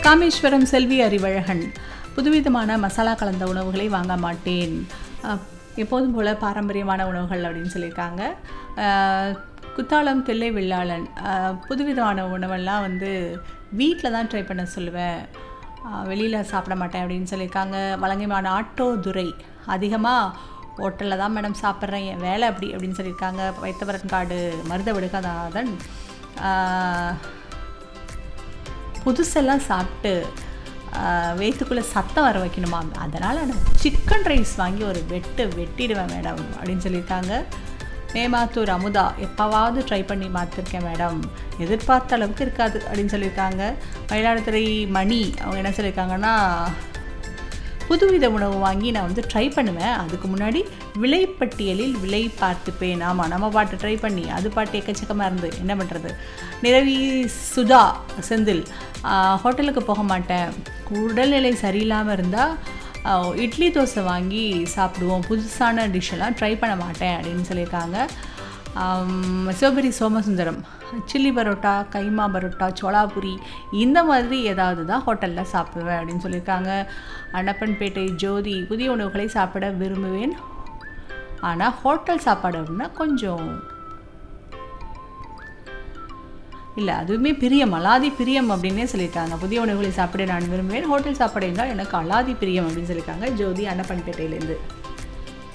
காமேஸ்வரம் செல்வி அறிவழகன், புதுவிதமான மசாலா கலந்த உணவுகளை வாங்க மாட்டேன், எப்போதும் போல் பாரம்பரியமான உணவுகள் அப்படின்னு சொல்லியிருக்காங்க. குத்தாலம் தில்லை வெள்ளாளன், புதுவிதமான உணவெல்லாம் வந்து வீட்டில் தான் ட்ரை பண்ண சொல்லுவேன், வெளியில் சாப்பிட மாட்டேன் அப்படின்னு சொல்லியிருக்காங்க. வலங்கைமான ஆட்டோ துரை, அதிகமாக ஹோட்டலில் தான் மேடம் சாப்பிட்றேன், என் வேலை அப்படி அப்படின்னு சொல்லியிருக்காங்க. வைத்தவரன்காடு மருத விடுகாதன், புதுசெல்லாம் சாப்பிட்டு வயிற்றுக்குள்ளே சத்தம் வர வைக்கணுமா, அதனால் நான் சிக்கன் ரைஸ் வாங்கி ஒரு வெட்டிடுவேன் மேடம் அப்படின்னு சொல்லியிருக்காங்க. மேமாத்தூர் அமுதா, எப்போவாவது ட்ரை பண்ணி பார்த்துருக்கேன் மேடம், எதிர்பார்த்த அளவுக்கு இருக்காது அப்படின்னு சொல்லியிருக்காங்க. மயிலாடுதுறை மணி, அவங்க என்ன சொல்லியிருக்காங்கன்னா, புதுவித உணவு வாங்கி நான் வந்து ட்ரை பண்ணுவேன், அதுக்கு முன்னாடி விலைப்பட்டியலில் விலை பார்த்துப்பேன். ஆமாம், நம்ம பாட்டு ட்ரை பண்ணி அது பாட்டு எக்கச்சக்கமாக இருந்து என்ன பண்ணுறது. நிரவி சுதா செந்தில், ஹோட்டலுக்கு போக மாட்டேன், உடல்நிலை சரியில்லாமல் இருந்தால் இட்லி தோசை வாங்கி சாப்பிடுவோம், புதுசான டிஷ்ஷெல்லாம் ட்ரை பண்ண மாட்டேன் அப்படின்னு சொல்லியிருக்காங்க. சிவபுரி சோமசுந்தரம், சில்லி பரோட்டா, கைமா பரோட்டா, சோளாபுரி இந்த மாதிரி ஏதாவது தான் ஹோட்டலில் சாப்பிடுவேன் அப்படின்னு சொல்லியிருக்காங்க. அன்னப்பன்பேட்டை ஜோதி, புதிய உணவுகளை சாப்பிட விரும்புவேன், ஆனால் ஹோட்டல் சாப்பாடு அப்படின்னா கொஞ்சம் இல்லை, அதுவுமே பிரியம், அலாதி பிரியம் அப்படின்னே சொல்லியிருக்காங்க. புதிய உணவுகளை சாப்பிட நான் விரும்புவேன், ஹோட்டல் சாப்பாடு என்றால் எனக்கு அலாதி பிரியம் அப்படின்னு சொல்லியிருக்காங்க ஜோதி அன்னப்பன்பேட்டையிலேருந்து.